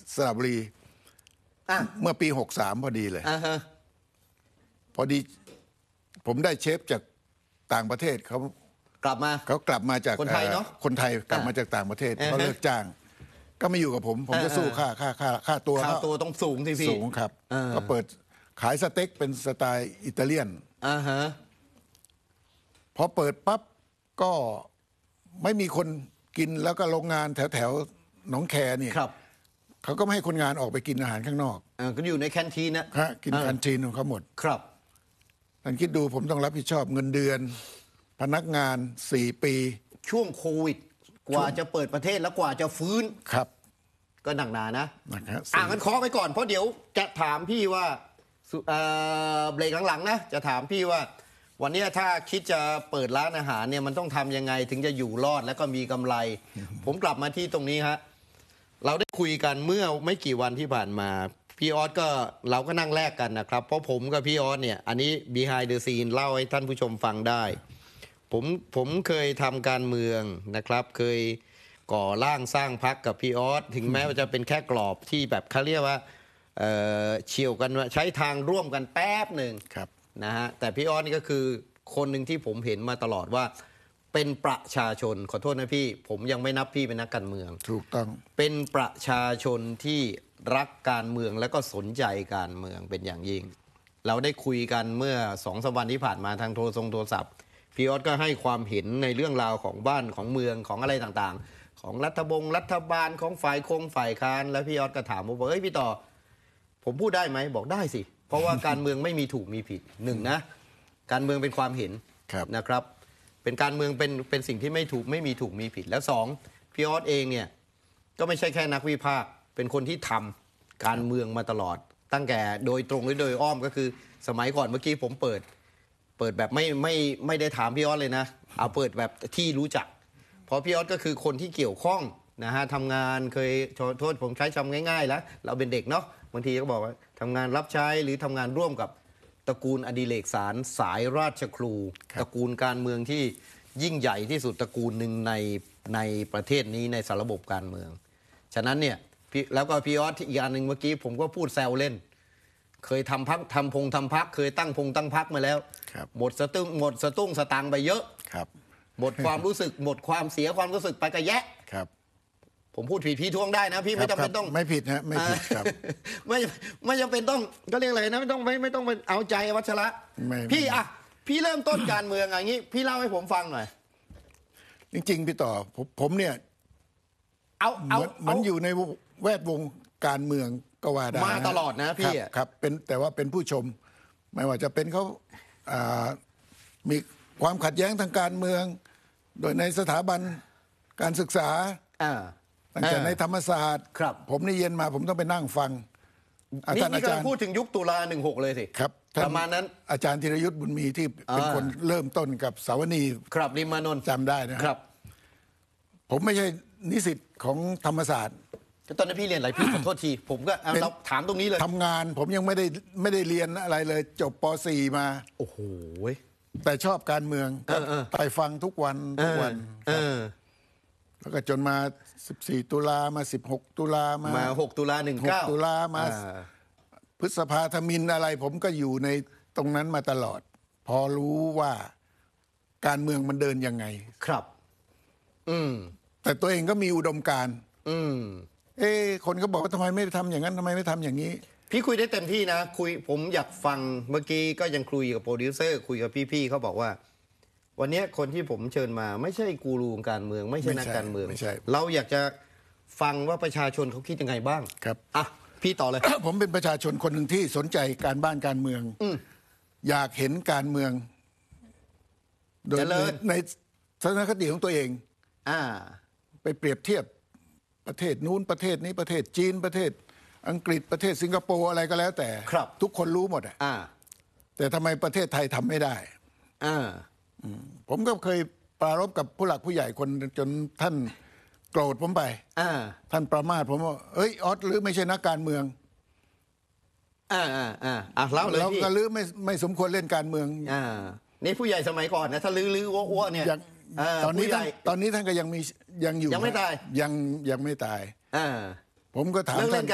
สระบุรีเมื่อปี63พอดีเลยพอดีผมได้เชฟจากต่างประเทศเขากลับมาจากคนไทยเนาะคนไทยกลับมาจากต่างประเทศเขาเลิกจ้างก็มาอยู่กับผมจะสู้ค่าตัวต้องสูงสิพี่สูงครับก็เปิดขายสเต็กเป็นสไตล์อิตาเลียนพอเปิดปั๊บก็ไม่มีคนกินแล้วก็โรงงานแถวหนองแคนี่เขาก็ไม่ให้คนงานออกไปกินอาหารข้างนอกก็อยู่ในแคนทีนนะกินแคนทีนของเขาหมดครับท่านคิดดูผมต้องรับผิดชอบเงินเดือนพนักงาน4 ปีช่วงโควิดกว่าจะเปิดประเทศแล้วกว่าจะฟื้นครับก็หนักหนานะงั้นขอไปก่อนเพราะเดี๋ยวจะถามพี่ว่าเบรกหลังๆนะจะถามพี่ว่าวันนี้ถ้าคิดจะเปิดร้านอาหารเนี่ยมันต้องทำยังไงถึงจะอยู่รอดแล้วก็มีกำไร ผมกลับมาที่ตรงนี้ฮะเราได้คุยกันเมื่อไม่กี่วันที่ผ่านมาพี่ออสก็เราก็นั่งแลกกันนะครับเพราะผมกับพี่ออสเนี่ยอันนี้ behind the scene เล่าให้ท่านผู้ชมฟังได้ผมเคยทำการเมืองนะครับเคยก่อร่างสร้างพรรคกับพี่ออสถึงแม้ว่าจะเป็นแค่กรอบที่แบบเขาเรียกว่าเฉี่ยวกันใช้ทางร่วมกันแป๊บหนึ่งนะฮะแต่พี่ออสนี่ก็คือคนหนึ่งที่ผมเห็นมาตลอดว่าเป็นประชาชนขอโทษนะพี่ผมยังไม่นับพี่เป็นนักการเมืองถูกต้องเป็นประชาชนที่รักการเมืองและก็สนใจการเมืองเป็นอย่างยิ่งเราได้คุยกันเมื่อ2-3 วันที่ผ่านมาทางโทรศัพท์พี่ออสก็ให้ความเห็นในเรื่องราวของบ้านของเมืองของอะไรต่างๆของรัฐบาลของฝ่ายค้านแล้วพี่ออสก็ถามผมว่าเฮ้ยพี่ต่อผมพูดได้ไหมบอกได้สิเพราะว่าการเมืองไม่มีถูกมีผิดหนึ่งนะการเมืองเป็นความเห็นนะครับเป็นการเมืองเป็นสิ่งที่ไม่มีถูกมีผิดแล้ว2พี่ออสเองเนี่ยก็ไม่ใช่แค่นักวิพากษ์เป็นคนที่ทำการเมืองมาตลอดตั้งแต่โดยตรงหรือโดยอ้อมก็คือสมัยก่อนเมื่อกี้ผมเปิดแบบไม่ได้ถามพี่ออสเลยนะเอาเปิดแบบที่รู้จักเพราะพี่ออสก็คือคนที่เกี่ยวข้องนะฮะทำงานเคยโทษผมใช้คำง่ายๆแล้วเราเป็นเด็กเนาะบางทีก็บอกว่าทำงานรับใช้หรือทำงานร่วมกับตระกูลอดิเรกสารสายราชครูตระกูลการเมืองที่ยิ่งใหญ่ที่สุดตระกูลหนึ่งในประเทศนี้ในสารระบบการเมืองฉะนั้นเนี่ยแล้วก็พี่ออสอีกอันหนึ่งเมื่อกี้ผมก็พูดแซวเล่นเคยทำพรรคทำพรรคเคยตั้งพรรคมาแล้วหมดสตุ้งสตังไปเยอะหมดความรู้สึกหมดความเสียความรู้สึกไปกระแยะผมพูดผิดพี่ทวงได้นะพี่ไม่จำเป็นต้องไม่ผิดฮะไม่ผิดครับไม่จำเป็นต้องก็เรียกอะไรนะไม่ต้องไปเอาใจวัชระพี่เริ่มต้นการเมืองอย่างนี้พี่เล่าให้ผมฟังหน่อยจริงๆพี่ต่อผมเนี่ยมันอยู่ในแวดวงการเมืองก็ว่าได้มาตลอดนะพี่ครับเป็นแต่ว่าเป็นผู้ชมไม่ว่าจะเป็นเขามีความขัดแย้งทางการเมืองโดยในสถาบันการศึกษาตั้งแต่ในธรรมศาสตร์ผมนี่เย็นมาผมต้องไปนั่งฟังนี่กำลังพูดถึงยุคตุลา16เลยสิครับประมาณนั้นอาจารย์ธีรยุทธบุญมีที่เป็นคนเริ่มต้นกับสาวนีครับริมานนท์จำได้นะครับผมไม่ใช่นิสิตของธรรมศาสตร์ตอนนั้นพี่เรียนอะไรพี่ขอโทษทีผมก็ถามตรงนี้เลยทำงานผมยังไม่ได้เรียนอะไรเลยจบป .4 มาโอ้โหแต่ชอบการเมืองไปฟังทุกวันแล้วก็จนมา14 ตุลามา16 ตุลามา 6 ตุลา 6 ตุลามาพฤษภาธมิฬอะไรผมก็อยู่ในตรงนั้นมาตลอดพอรู้ว่าการเมืองมันเดินยังไงครับแต่ตัวเองก็มีอุดมการณ์คนก็บอกว่าทำไมไม่ทำอย่างนั้นทำไมไม่ทำอย่างนี้พี่คุยได้เต็มที่นะผมอยากฟังเมื่อกี้ก็ยังคุยกับโปรดิวเซอร์คุยกับพี่ๆเขาบอกว่าวันนี้คนที่ผมเชิญมาไม่ใช่กูรูการเมืองไม่ใช่นักการเมืองเราอยากจะฟังว่าประชาชนเขาคิดยังไงบ้างครับพี่ต่อเลยผมเป็นประชาชนคนหนึ่งที่สนใจการบ้านการเมืองอยากเห็นการเมืองโดยในทัศนคติของตัวเองไปเปรียบเทียบประเทศนู้นประเทศนี้ประเทศจีนประเทศอังกฤษประเทศสิงคโปร์อะไรก็แล้วแต่ทุกคนรู้หมดแต่ทำไมประเทศไทยทำไม่ได้ผมก็เคยปรารภกับผู้หลักผู้ใหญ่คนจนท่านโกรธผมไปท่านประมาทผมว่าออสหรือไม่ใช่นักการเมืองแล้วก็ลือไม่สมควรเล่นการเมืองนี่ผู้ใหญ่สมัยก่อนนะถ้าลืออ้วเนี่ยตอนนี้ท่านก็ยังอยู่ยังไม่ตายยังไม่ตายผมก็ถามท่าน